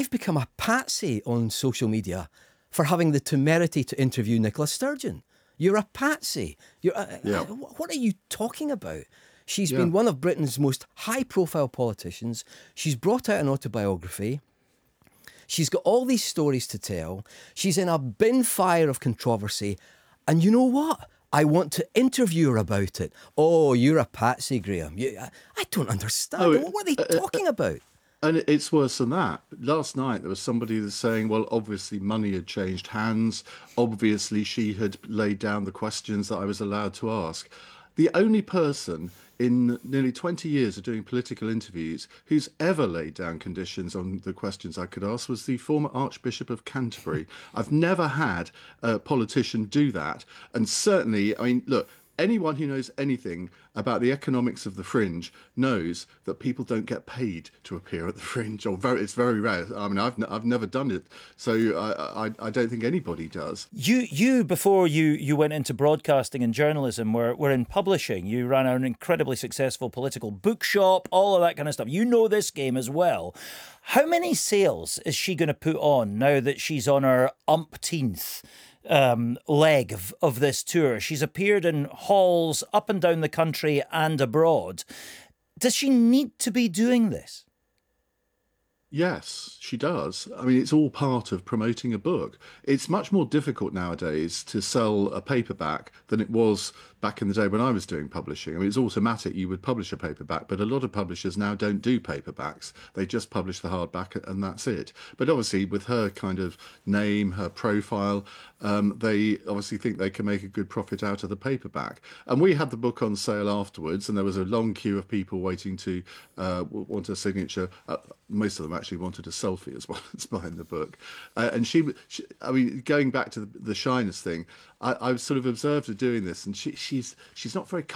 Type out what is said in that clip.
you've become a patsy on social media for having the temerity to interview Nicola Sturgeon. You're a patsy. What are you talking about? She's been one of Britain's most high-profile politicians. She's brought out an autobiography. She's got all these stories to tell. She's in a bin fire of controversy. And you know what? I want to interview her about it. Oh, you're a patsy, Graham. I don't understand. What are they talking about? And it's worse than that. Last night, there was somebody that's saying, well, obviously money had changed hands. Obviously, she had laid down the questions that I was allowed to ask. The only person in nearly 20 years of doing political interviews who's ever laid down conditions on the questions I could ask was the former Archbishop of Canterbury. I've never had a politician do that. And certainly, I mean, look, anyone who knows anything about the economics of the Fringe knows that people don't get paid to appear at the Fringe, or it's very rare. I mean, I've never done it, so I don't think anybody does. You before you went into broadcasting and journalism, were in publishing. You ran an incredibly successful political bookshop, all of that kind of stuff. You know this game as well. How many sales is she going to put on now that she's on her umpteenth leg of this tour? She's appeared in halls up and down the country and abroad. Does she need to be doing this? Yes, she does. I mean, it's all part of promoting a book. It's much more difficult nowadays to sell a paperback than it was back in the day when I was doing publishing. I mean, it's automatic. You would publish a paperback, but a lot of publishers now don't do paperbacks. They just publish the hardback and that's it. But obviously, with her kind of name, her profile, they obviously think they can make a good profit out of the paperback. And we had the book on sale afterwards, and there was a long queue of people waiting to want a signature. Most of them actually wanted a selfie as well as buying the book. And she, I mean, going back to the shyness thing, I've sort of observed her doing this, and she's not very